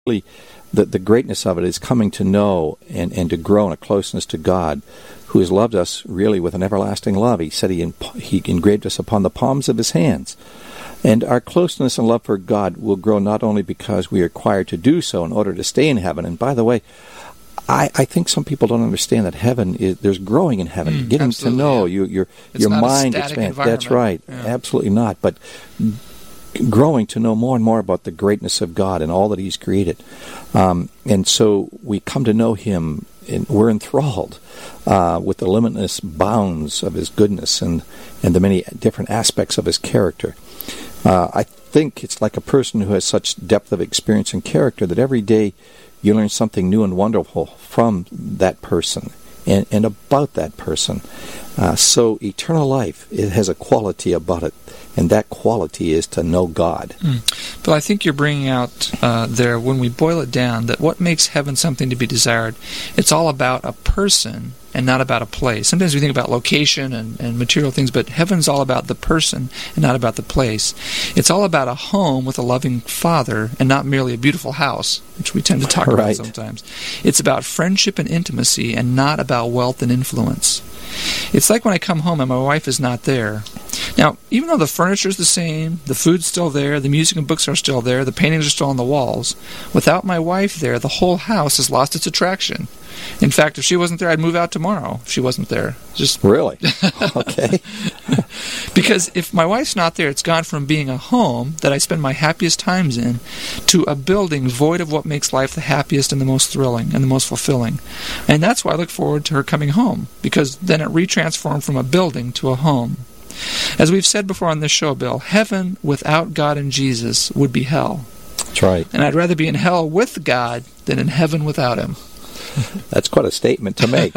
really, the greatness of it is coming to know and to grow in a closeness to God, who has loved us really with an everlasting love. He said he engraved us upon the palms of his hands. And our closeness and love for God will grow not only because we are required to do so in order to stay in heaven. And by the way, I think some people don't understand that heaven there's growing in heaven, getting to know your mind expands. That's right, absolutely not. But growing to know more and more about the greatness of God and all that He's created, and so we come to know Him, and we're enthralled with the limitless bounds of His goodness and the many different aspects of His character. I think it's like a person who has such depth of experience and character that every day you learn something new and wonderful from that person and about that person. So eternal life, it has a quality about it, and that quality is to know God. But I think you're bringing out there, when we boil it down, that what makes heaven something to be desired, it's all about a person and not about a place. Sometimes we think about location and material things, but heaven's all about the person and not about the place. It's all about a home with a loving Father and not merely a beautiful house, which we tend to talk about sometimes. It's about friendship and intimacy and not about wealth and influence. It's like when I come home and my wife is not there. Now, even though the furniture's the same, the food's still there, the music and books are still there, the paintings are still on the walls, without my wife there, the whole house has lost its attraction. In fact, if she wasn't there, I'd move out tomorrow if she wasn't there. Just really? Okay. Because if my wife's not there, it's gone from being a home that I spend my happiest times in to a building void of what makes life the happiest and the most thrilling and the most fulfilling. And that's why I look forward to her coming home, because then it retransformed from a building to a home. As we've said before on this show, Bill, heaven without God and Jesus would be hell. That's right. And I'd rather be in hell with God than in heaven without Him. That's quite a statement to make,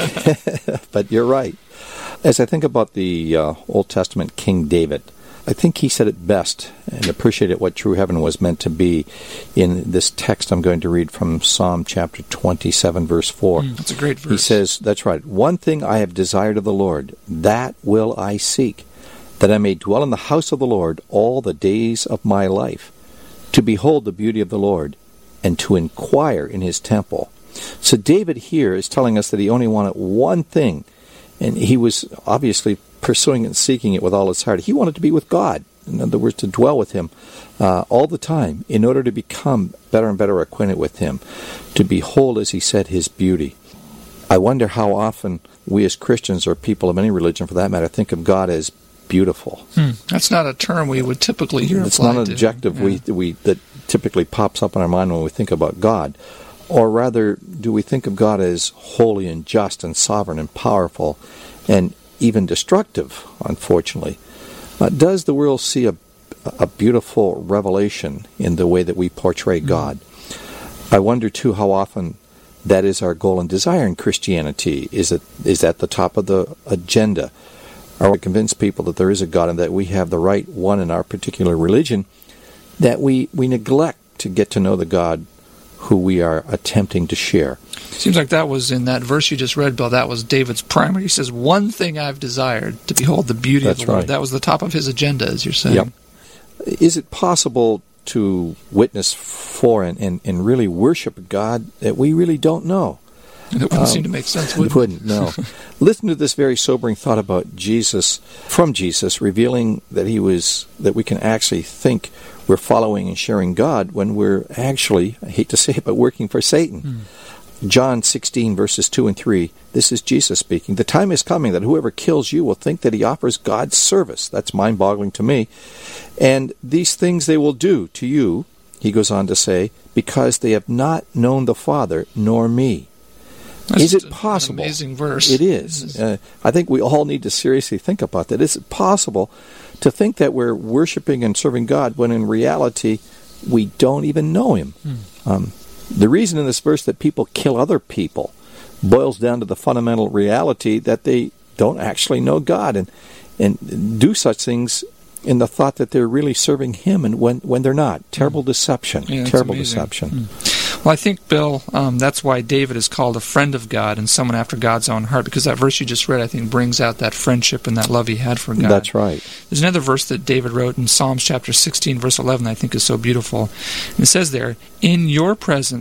but you're right. As I think about the Old Testament King David, I think he said it best and appreciated what true heaven was meant to be in this text I'm going to read from Psalm chapter 27, verse 4. That's a great verse. He says, that's right, "One thing I have desired of the Lord, that will I seek, that I may dwell in the house of the Lord all the days of my life, to behold the beauty of the Lord, and to inquire in His temple." So David here is telling us that he only wanted one thing, and he was obviously pursuing and seeking it with all his heart. He wanted to be with God, in other words, to dwell with Him all the time in order to become better and better acquainted with Him, to behold, as he said, His beauty. I wonder how often we as Christians, or people of any religion for that matter, think of God as beautiful. That's not a term we would typically hear. It's not an adjective that typically pops up in our mind when we think about God. Or rather, do we think of God as holy and just and sovereign and powerful and even destructive, unfortunately? Does the world see a beautiful revelation in the way that we portray God? I wonder, too, how often that is our goal and desire in Christianity. Is at the top of the agenda? Are we convince people that there is a God and that we have the right one in our particular religion, that we neglect to get to know the God who we are attempting to share? Seems like that was in that verse you just read, Bill. That was David's primary. He says, "One thing I've desired, to behold the beauty of the Lord." That was the top of his agenda, as you're saying. Yep. Is it possible to witness for and really worship God that we really don't know? It wouldn't seem to make sense, would it? It wouldn't, no. Listen to this very sobering thought about Jesus, from Jesus, revealing that we can actually think we're following and sharing God when we're actually, I hate to say it, but working for Satan. John 16, verses 2 and 3, this is Jesus speaking. "The time is coming that whoever kills you will think that he offers God's service." That's mind-boggling to me. "And these things they will do to you," he goes on to say, "because they have not known the Father nor me." Is it possible? An amazing verse. It is. I think we all need to seriously think about that. Is it possible to think that we're worshiping and serving God when in reality we don't even know Him? The reason in this verse that people kill other people boils down to the fundamental reality that they don't actually know God and do such things in the thought that they're really serving Him, and when they're not. Terrible deception. Yeah, terrible deception. Well, I think, Bill, that's why David is called a friend of God and someone after God's own heart, because that verse you just read, I think, brings out that friendship and that love he had for God. That's right. There's another verse that David wrote in Psalms chapter 16, verse 11, I think is so beautiful. And it says there, "In your presence